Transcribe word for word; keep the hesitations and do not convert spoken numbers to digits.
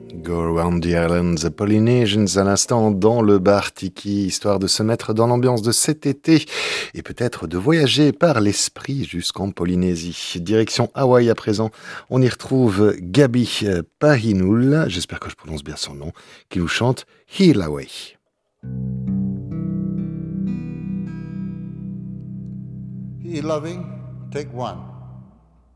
Go Around the Island, The Polynesians à l'instant dans le bar Tiki, histoire de se mettre dans l'ambiance de cet été et peut-être de voyager par l'esprit jusqu'en Polynésie. Direction Hawaï à présent, on y retrouve Gabi Pahinul, j'espère que je prononce bien son nom, qui nous chante Hilaway. He loving, take one.